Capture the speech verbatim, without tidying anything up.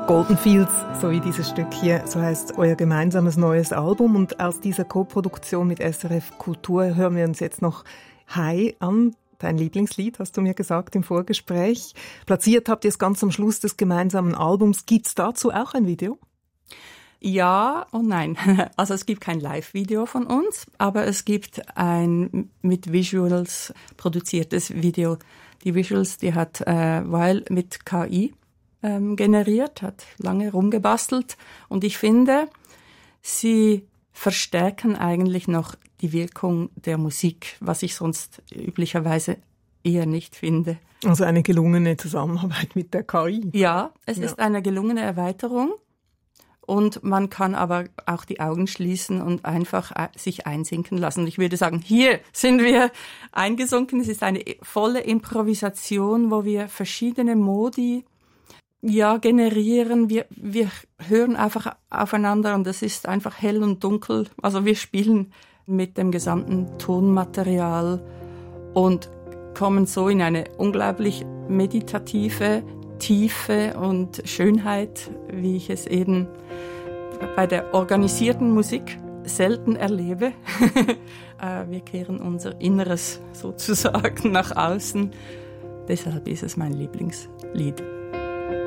Golden Fields, so wie dieses Stück hier, so heißt euer gemeinsames neues Album. Und aus dieser Co-Produktion mit S R F Kultur hören wir uns jetzt noch Hi an. Dein Lieblingslied, hast du mir gesagt im Vorgespräch. Platziert habt ihr es ganz am Schluss des gemeinsamen Albums. Gibt's dazu auch ein Video? Ja und nein. Also es gibt kein Live-Video von uns, aber es gibt ein mit Visuals produziertes Video. Die Visuals, die hat äh, Weil mit K I ähm, generiert, hat lange rumgebastelt. Und ich finde, sie verstärken eigentlich noch die Wirkung der Musik, was ich sonst üblicherweise eher nicht finde. Also eine gelungene Zusammenarbeit mit der K I. Ja, es ja. ist eine gelungene Erweiterung. Und man kann aber auch die Augen schließen und einfach sich einsinken lassen. Ich würde sagen, hier sind wir eingesunken. Es ist eine volle Improvisation, wo wir verschiedene Modi ja, generieren. Wir, wir hören einfach aufeinander und es ist einfach hell und dunkel. Also wir spielen mit dem gesamten Tonmaterial und kommen so in eine unglaublich meditative Tiefe und Schönheit, wie ich es eben bei der organisierten Musik selten erlebe. Wir kehren unser Inneres sozusagen nach außen. Deshalb ist es mein Lieblingslied.